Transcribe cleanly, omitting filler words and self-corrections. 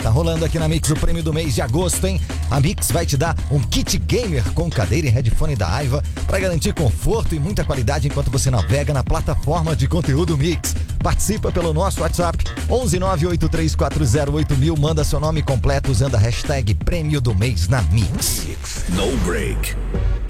Tá rolando aqui na Mix o prêmio do mês de agosto, hein? A Mix vai te dar um kit gamer com cadeira e headphone da Aiva para garantir conforto e muita qualidade enquanto você navega na plataforma de conteúdo Mix. Participa pelo nosso WhatsApp 11983408000, manda seu nome completo usando a hashtag prêmio do mês na Mix. No break.